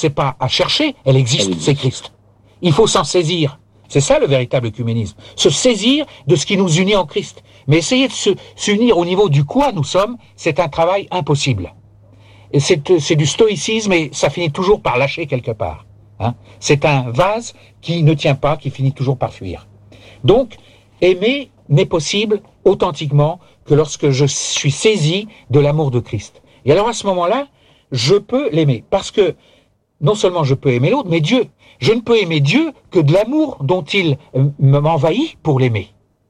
c'est pas à chercher, elle existe, c'est Christ. Il faut s'en saisir. C'est ça le véritable œcuménisme. Se saisir de ce qui nous unit en Christ. Mais essayer de s'unir au niveau du quoi nous sommes, c'est un travail impossible. Et c'est du stoïcisme et ça finit toujours par lâcher quelque part. Hein. C'est un vase qui ne tient pas, qui finit toujours par fuir. Donc, aimer n'est possible authentiquement que lorsque je suis saisi de l'amour de Christ. Et alors à ce moment-là, je peux l'aimer. Parce que non seulement je peux aimer l'autre, mais Dieu. Je ne peux aimer Dieu que de l'amour dont il m'envahit pour l'aimer.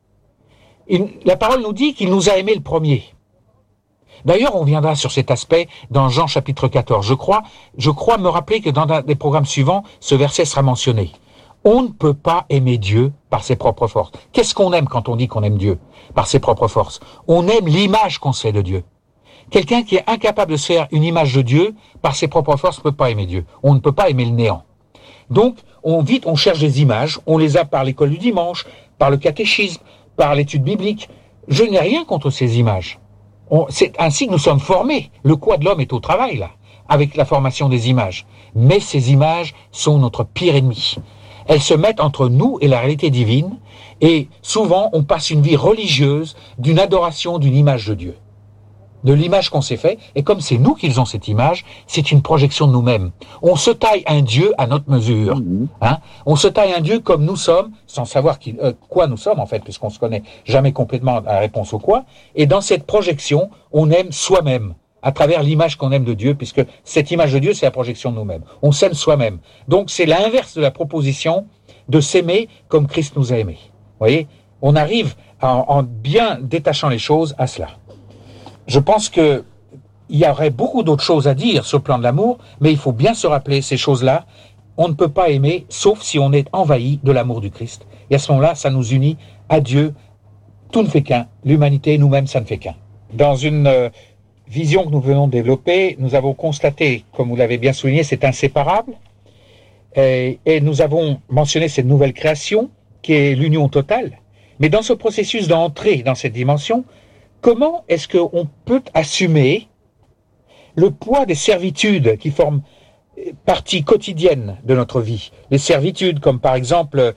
La parole nous dit qu'il nous a aimés le premier. D'ailleurs, on viendra sur cet aspect dans Jean chapitre 14. Je crois me rappeler que dans des programmes suivants, ce verset sera mentionné. On ne peut pas aimer Dieu par ses propres forces. Qu'est-ce qu'on aime quand on dit qu'on aime Dieu par ses propres forces? On aime l'image qu'on se fait de Dieu. Quelqu'un qui est incapable de se faire une image de Dieu par ses propres forces ne peut pas aimer Dieu. On ne peut pas aimer le néant. Donc, on cherche des images, on les a par l'école du dimanche, par le catéchisme, par l'étude biblique. Je n'ai rien contre ces images. C'est ainsi que nous sommes formés. Le quoi de l'homme est au travail, là, avec la formation des images. Mais ces images sont notre pire ennemi. Elles se mettent entre nous et la réalité divine, et souvent, on passe une vie religieuse d'une adoration d'une image de Dieu. De l'image qu'on s'est fait, et comme c'est nous qui faisons cette image, c'est une projection de nous-mêmes. On se taille un Dieu à notre mesure. Hein. On se taille un Dieu comme nous sommes, sans savoir quoi nous sommes en fait, puisqu'on se connaît jamais complètement la réponse au quoi. Et dans cette projection, on aime soi-même, à travers l'image qu'on aime de Dieu, puisque cette image de Dieu, c'est la projection de nous-mêmes. On s'aime soi-même. Donc c'est l'inverse de la proposition de s'aimer comme Christ nous a aimés. Vous voyez, on arrive en bien détachant les choses à cela. Je pense qu'il y aurait beaucoup d'autres choses à dire sur le plan de l'amour, mais il faut bien se rappeler ces choses-là. On ne peut pas aimer sauf si on est envahi de l'amour du Christ. Et à ce moment-là, ça nous unit à Dieu. Tout ne fait qu'un. L'humanité, nous-mêmes, ça ne fait qu'un. Dans une vision que nous venons de développer, nous avons constaté, comme vous l'avez bien souligné, c'est inséparable. Et nous avons mentionné cette nouvelle création qui est l'union totale. Mais dans ce processus d'entrée dans cette dimension, comment est-ce qu'on peut assumer le poids des servitudes qui forment partie quotidienne de notre vie? Les servitudes comme par exemple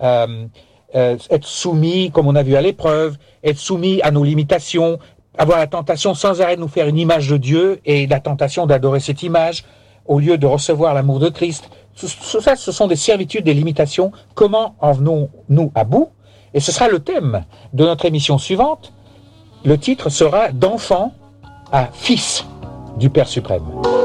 être soumis, comme on a vu à l'épreuve, être soumis à nos limitations, avoir la tentation sans arrêt de nous faire une image de Dieu et la tentation d'adorer cette image au lieu de recevoir l'amour de Christ. Ça, ce sont des servitudes, des limitations. Comment en venons-nous à bout? Et ce sera le thème de notre émission suivante. Le titre sera « D'enfant à fils du Père suprême ».